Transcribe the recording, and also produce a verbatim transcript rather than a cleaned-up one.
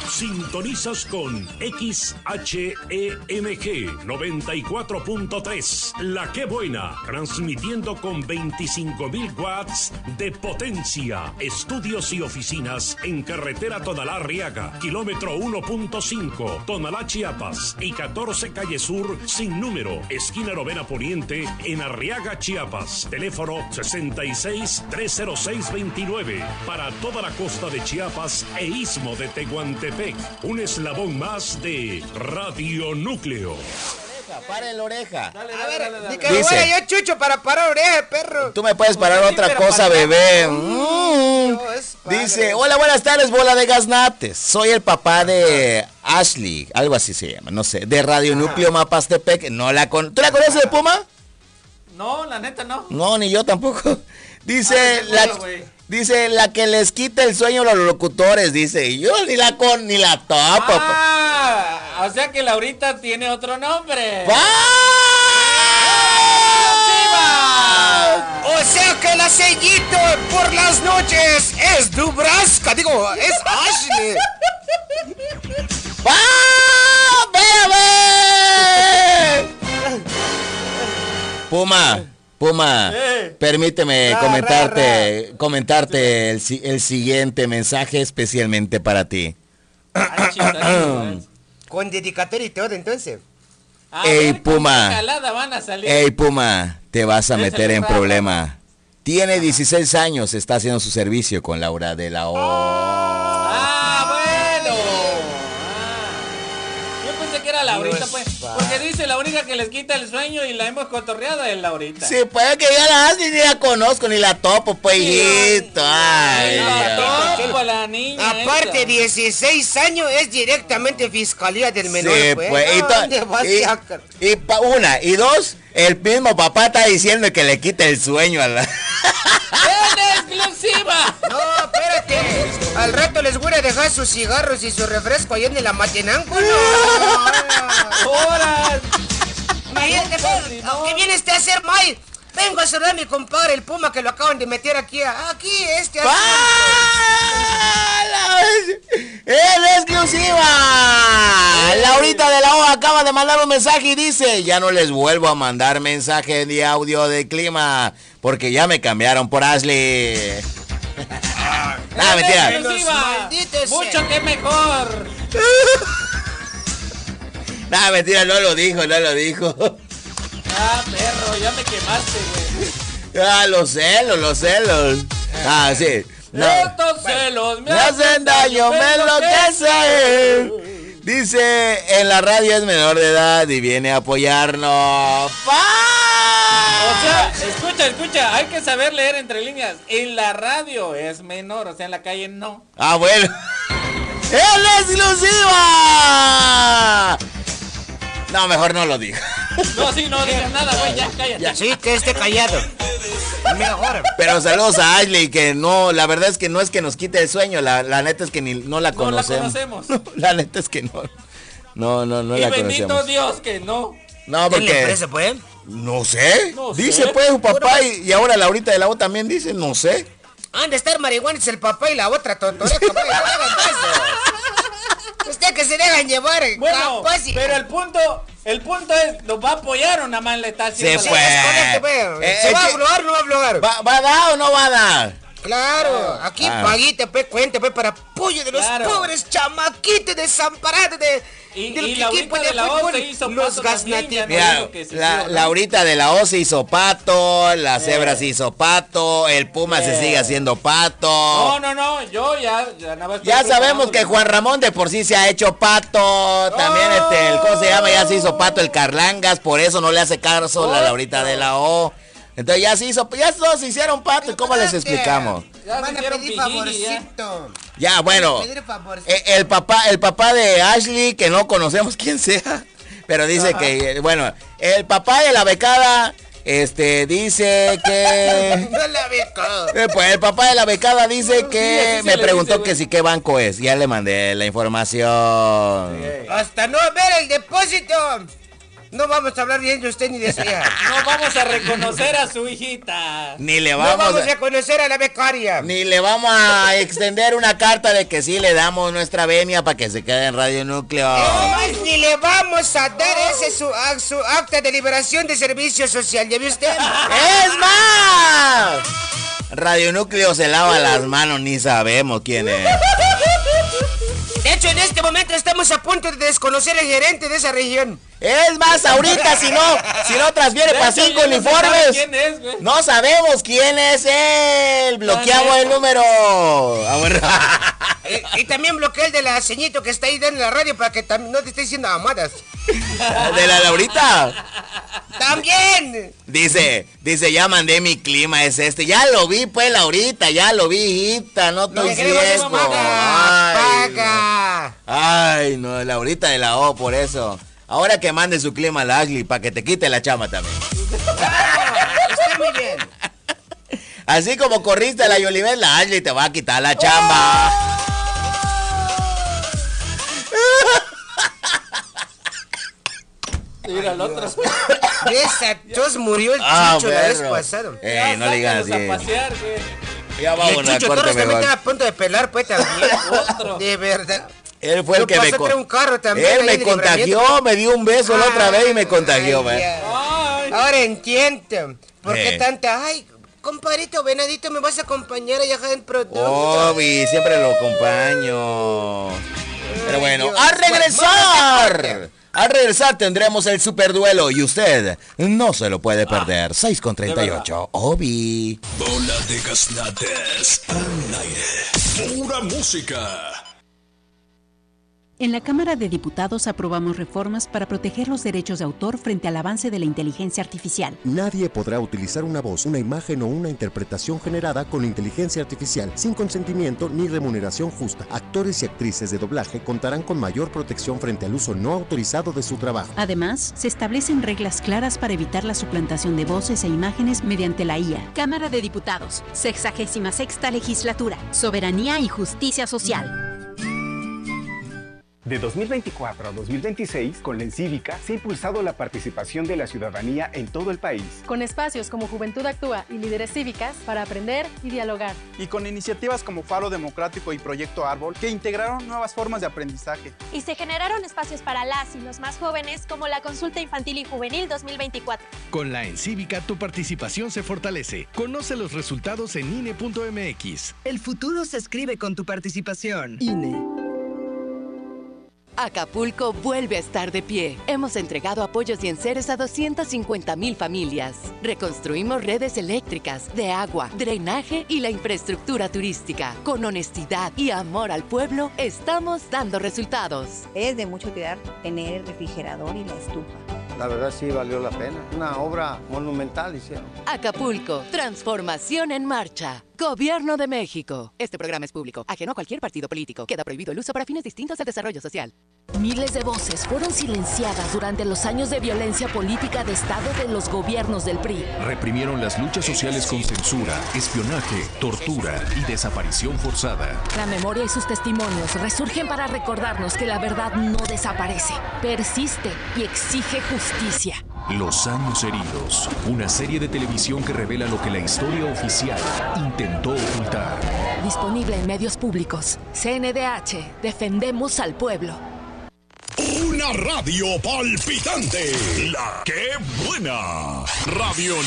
Sintonizas con X H E M G noventa y cuatro punto tres, La Que Buena, transmitiendo con veinticinco mil watts de potencia. Estudios y oficinas en carretera Tonalá-Arriaga, kilómetro uno punto cinco, Tonalá, Chiapas, y catorce Calle Sur, sin número, esquina Novena Poniente, en Arriaga, Chiapas. Teléfono sesenta y seis, trescientos seis, veintinueve. Para toda la costa de Chiapas e istmo de Tehuantepec. Un eslabón más de Radio Núcleo. Para la oreja. Dale, dale, a ver, dale, dale. Que dice, bueno, yo chucho para parar oreja, perro. Tú me puedes parar pues otra sí, cosa, para bebé. Mm. No, Dice, hola, buenas tardes, bola de gaznates. Soy el papá de Ashley, algo así se llama, no sé, de Radio Ajá. Núcleo Mapastepec. No la con... ¿Tú la conoces de Puma? No, la neta no. No, ni yo tampoco. Dice, ah, la... Bueno, dice, la que les quita el sueño a los locutores, dice. Yo ni la con, ni la topo. Ah, o sea que Laurita tiene otro nombre. ¡Ah! O sea que la sellito por las noches es Dubraska, digo, es Ashley. ¡Ah! ¡Bebe! Puma. Puma, eh. permíteme ra, comentarte, ra, ra. comentarte el, el siguiente mensaje especialmente para ti. Ay, chita, con dedicatoria y todo, entonces. A Ey, Puma. Van a salir. Ey, Puma, te vas a Ese meter en raro. problema. Tiene dieciséis años, está haciendo su servicio con Laura de la O. Ah, bueno. Ah. Yo pensé que era Laurita, pues. Porque dice la única que les quita el sueño y la hemos cotorreado es Laurita. Sí, puede que yo la ni la conozco ni la topo, pues, hijito. Ay, la topo, la niña. Aparte, esa. dieciséis años es directamente Fiscalía del Menor, sí, pues. pues. Y, ¿Dónde vas y, a... y pa, una, y dos, el mismo papá está diciendo que le quita el sueño a la... ¡En exclusiva! No, espérate. Al rato les voy a dejar sus cigarros y su refresco ahí en la Matenango, ¿no? ¡Horas! Imagínate, ¿qué viene este a hacer, May? Vengo a saludar a mi compadre, el Puma, que lo acaban de meter aquí. Aquí, este. ¡Ah! ¡En exclusiva! Laurita de la O acaba de mandar un mensaje y dice, ya no les vuelvo a mandar mensaje de audio de clima, porque ya me cambiaron por Ashley. ¡Ah, mentira! ¡Mucho que mejor! No, mentira, no lo dijo, no lo dijo. Ah, perro, ya me quemaste, güey. Ah, los celos, los celos. Ah, sí. No. Estos celos me, me hacen daño, me enloquecen. Dice, en la radio es menor de edad y viene a apoyarnos. ¡Ah! O sea, escucha, escucha, hay que saber leer entre líneas. En la radio es menor, o sea, en la calle no. Ah, bueno. ¡En exclusiva! No, mejor no lo digo. No, sí, no digas nada, güey, ya, cállate. Ya, sí, que esté callado. Mejor. Pero saludos a Ashley, que no, la verdad es que no es que nos quite el sueño, la, la neta es que ni no la conocemos. No la conocemos. No, la neta es que no. No, no, no y la bendito conocemos. Dios que no. No, porque... ¿Qué le parece, pues? No sé. No dice, sé. pues, su papá y, y ahora Laurita de la O también dice, no sé. Han de estar marihuanos el papá y la otra tontoreca, pues, no hagan caso. Usted que se dejan llevar, bueno, capaz y... pero el punto, el punto es, ¿nos va a apoyar o nada más le está haciendo? Se la... fue. Eh, ¿Se eh, va a blogar o no va a blogar? ¿Va, ¿Va a dar o no va a dar? Claro, ah, aquí ah. paguite, pues, cuente, pues, para apoyo de los claro. pobres chamaquitos desamparados de... Y, y Laurita de, de la O se hizo los gasnatitos. Mira, la, Laurita de la O se hizo pato, la eh. cebra se hizo pato, el Puma eh. se sigue haciendo pato. No, no, no, yo ya... Ya, nada ya sabemos que Juan Ramón de por sí se ha hecho pato, también oh. este, el ¿cómo se llama? Ya se hizo pato el Carlangas, por eso no le hace caso oh. la Laurita de la O. Entonces ya se hizo, ya todos se hicieron pato, ¿cómo les explicamos? Ya van a pedir favorcito. Ya, bueno, el, el papá, el papá de Ashley, que no conocemos quién sea, pero dice Ajá. que, bueno, el papá de la becada, este, dice que... No la becó. Pues el papá de la becada dice que sí, me preguntó dice, que si qué banco es, ya le mandé la información. Sí. Hasta no ver el depósito. No vamos a hablar bien de usted ni de su hija. No vamos a reconocer a su hijita. Ni le No vamos, vamos a... a conocer a la becaria. Ni le vamos a extender una carta de que sí le damos nuestra venia para que se quede en Radio Núcleo. Además, ni le vamos a dar ese su, a- su acta de liberación de servicio social, ¿ya vio usted? ¡Es más! Radio Núcleo se lava las manos, ni sabemos quién es. De hecho, en este momento estamos a punto de desconocer el gerente de esa región. Es más, ahorita si no, si no transfiere para De hecho, cinco yo no sé uniformes. quién es, güey. No sabemos quién es él. Bloqueamos el número. Ah, bueno. Y, y también bloqueé el de la ceñito que está ahí en la radio para que tam- no te esté diciendo amadas. ¿De la Laurita? ¡También! Dice, dice, ya mandé mi clima, es este. Ya lo vi, pues, Laurita, ya lo vi, hijita, no Lo estoy que queremos es ciego. paga, Ay, paga. Ay, no, Laurita de la O, por eso. Ahora que mande su clima a la Ashley para que te quite la chama también. Está muy bien. Así como corriste a la Yolivet, la Ashley te va a quitar la chamba. Mira el otro. Y esa tos murió el Ah, Chucho la vez perro. pasada. Eh, no le digas Sácalos así. a pasear, güey. Ya Y vamos el a Chucho corte Torres también mejor. estaba a punto de pelar, pues también. Otro. De verdad. Él fue el Lo que me pasó con- entre un carro también, Él ahí me en el contagió, libramiento. me dio un beso la otra vez y me contagió, Ay, ve. ya. Ay. Ahora entiendo. ¿Por qué Eh. tanta? Ay, compadrito, venadito, ¿me vas a acompañar allá en producto? Obi, siempre lo acompaño. Pero bueno, Dios. ¡a Bueno, vamos a regresar! Al regresar tendremos el superduelo y usted no se lo puede perder. seis con treinta y ocho, Obi. Bola de gaznates al aire. Pura música. En la Cámara de Diputados aprobamos reformas para proteger los derechos de autor frente al avance de la inteligencia artificial. Nadie podrá utilizar una voz, una imagen o una interpretación generada con inteligencia artificial sin consentimiento ni remuneración justa. Actores y actrices de doblaje contarán con mayor protección frente al uso no autorizado de su trabajo. Además, se establecen reglas claras para evitar la suplantación de voces e imágenes mediante la I A. Cámara de Diputados, sexagésima sexta legislatura, soberanía y justicia social. De dos mil veinticuatro a dos mil veintiséis, con la Encívica se ha impulsado la participación de la ciudadanía en todo el país. Con espacios como Juventud Actúa y Líderes Cívicas para aprender y dialogar. Y con iniciativas como Faro Democrático y Proyecto Árbol que integraron nuevas formas de aprendizaje. Y se generaron espacios para las y los más jóvenes como la Consulta Infantil y Juvenil dos mil veinticuatro. Con la Encívica tu participación se fortalece. Conoce los resultados en I N E punto M X. El futuro se escribe con tu participación. I N E. Acapulco vuelve a estar de pie. Hemos entregado apoyos y enseres a doscientas cincuenta mil familias. Reconstruimos redes eléctricas, de agua, drenaje y la infraestructura turística. Con honestidad y amor al pueblo, estamos dando resultados. Es de mucho cuidar tener el refrigerador y la estufa. La verdad sí valió la pena. Una obra monumental hicieron. Acapulco, transformación en marcha. Gobierno de México. Este programa es público, ajeno a cualquier partido político. Queda prohibido el uso para fines distintos del desarrollo social. Miles de voces fueron silenciadas durante los años de violencia política de Estado de los gobiernos del P R I. Reprimieron las luchas sociales con censura, espionaje, tortura y desaparición forzada. La memoria y sus testimonios resurgen para recordarnos que la verdad no desaparece, persiste y exige justicia. Los años heridos. Una serie de televisión que revela lo que la historia oficial intentó ocultar. Disponible en medios públicos. C N D H. Defendemos al pueblo. Una radio palpitante. La que buena. Radio